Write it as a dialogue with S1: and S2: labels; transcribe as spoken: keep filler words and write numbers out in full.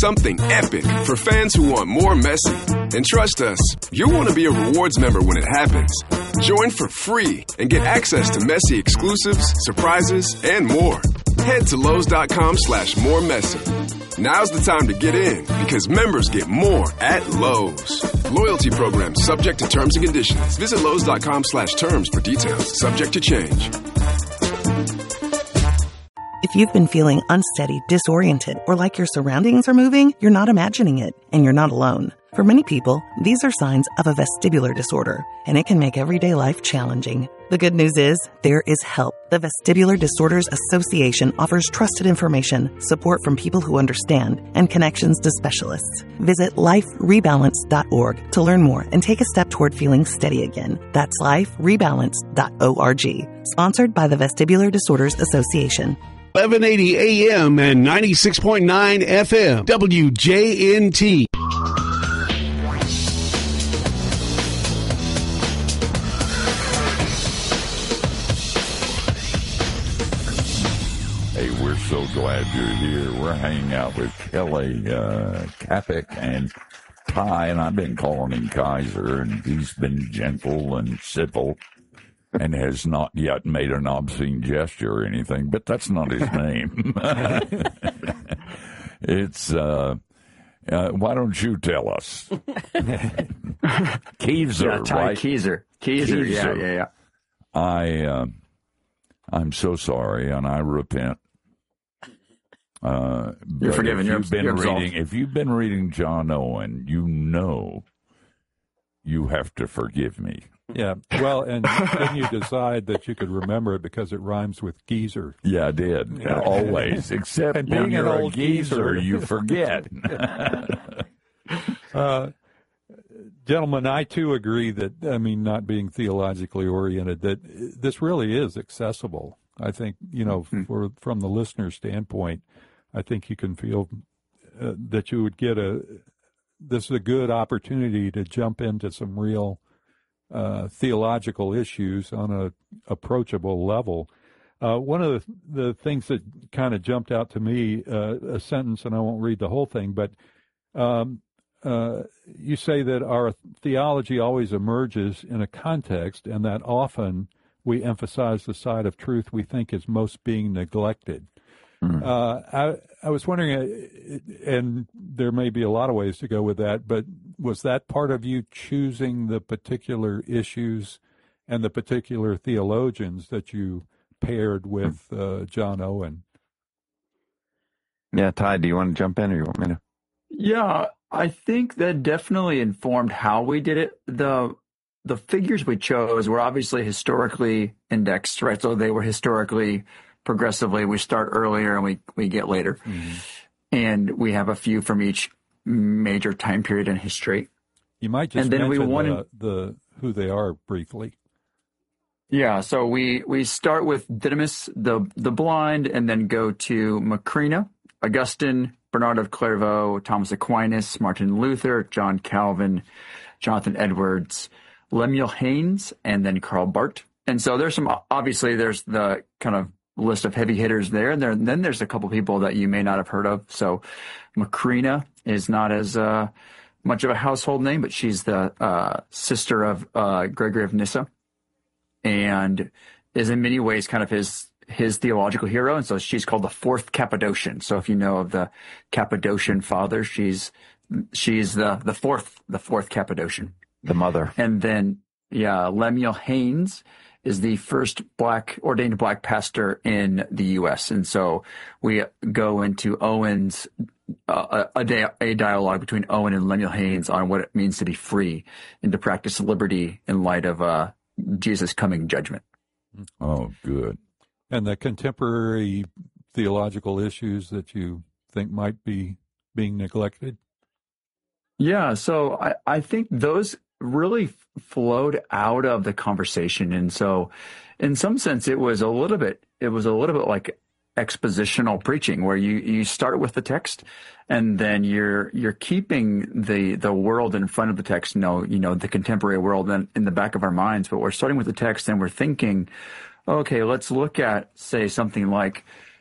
S1: Something epic for fans who want more Messi. And trust us, you'll want to be a rewards member when it happens. Join for free and get access to Messi exclusives, surprises, and more. Head to Lowe's.com slash more Messi. Now's the time to get in because members get more at Lowe's. Loyalty program subject to terms and conditions. Visit Lowe's.com slash terms for details. Subject to change.
S2: If you've been feeling unsteady, disoriented, or like your surroundings are moving, you're not imagining it, and you're not alone. For many people, these are signs of a vestibular disorder, and it can make everyday life challenging. The good news is, there is help. The Vestibular Disorders Association offers trusted information, support from people who understand, and connections to specialists. Visit life rebalance dot org to learn more and take a step toward feeling steady again. That's life rebalance dot org. Sponsored by the Vestibular Disorders Association.
S3: eleven eighty A M and ninety-six point nine F M, W J N T.
S4: Hey, we're so glad you're here. We're hanging out with Kelly uh, Kapic and Ty, and I've been calling him Kaiser, and he's been gentle and civil and has not yet made an obscene gesture or anything, but that's not his name. It's, uh, uh, why don't you tell us? Keiser,
S5: yeah, Ty
S4: right?
S5: Keiser. Keiser, yeah, yeah, yeah.
S4: I, uh, I'm so sorry, and I repent. Uh,
S5: You're forgiven.
S4: If
S5: You're,
S4: you've been
S5: you're
S4: reading, if you've been reading John Owen, you know you have to forgive me.
S6: Yeah, well, and then you decide that you could remember it because it rhymes with geezer.
S4: Yeah, I did.
S6: Yeah.
S4: Always. Except
S6: and
S4: when
S6: being
S4: you're
S6: an
S4: a
S6: old
S4: geezer,
S6: geezer.
S4: you forget.
S6: uh, gentlemen, I too agree that, I mean, not being theologically oriented, that this really is accessible. I think, you know, mm-hmm. for from the listener's standpoint, I think you can feel uh, that you would get a, this is a good opportunity to jump into some real Uh, theological issues on a approachable level. Uh, one of the, the things that kind of jumped out to me, uh, a sentence, and I won't read the whole thing, but um, uh, you say that our theology always emerges in a context and that often we emphasize the side of truth we think is most being neglected. Mm-hmm. Uh, I, I was wondering, uh, and there may be a lot of ways to go with that, but was that part of you choosing the particular issues and the particular theologians that you paired with uh, John Owen?
S5: Yeah, Ty, do you want to jump in or you want me to? Yeah, I think that definitely informed how we did it. The the figures we chose were obviously historically indexed, right? So they were historically progressively. We start earlier and we, we get later. Mm-hmm. And we have a few from each major time period in history.
S6: You might just
S5: and then
S6: mention
S5: we wanted,
S6: the, the who they are briefly.
S5: Yeah, so we, we start with Didymus the the blind and then go to Macrina, Augustine, Bernard of Clairvaux, Thomas Aquinas, Martin Luther, John Calvin, Jonathan Edwards, Lemuel Haynes, and then Karl Barth. And so there's some, obviously there's the kind of list of heavy hitters there. And, there, and then there's a couple people that you may not have heard of. So Macrina is not as uh, much of a household name, but she's the uh, sister of uh, Gregory of Nyssa and is in many ways kind of his his theological hero. And so she's called the fourth Cappadocian. So if you know of the Cappadocian fathers, she's she's the, the fourth the fourth Cappadocian.
S7: The mother.
S5: And then, yeah, Lemuel Haynes is the first black ordained black pastor in the U S. And so we go into Owen's uh, a, a, a dialogue between Owen and Lemuel Haynes on what it means to be free and to practice liberty in light of uh, Jesus' coming judgment.
S4: Oh, good.
S6: And the contemporary theological issues that you think might be being neglected?
S5: Yeah, so I, I think those really flowed out of the conversation. And so in some sense, it was a little bit, it was a little bit like expositional preaching where you, you start with the text and then you're, you're keeping the, the world in front of the text, you know, you know, the contemporary world in, in the back of our minds, but we're starting with the text and we're thinking, okay, let's look at, say, something like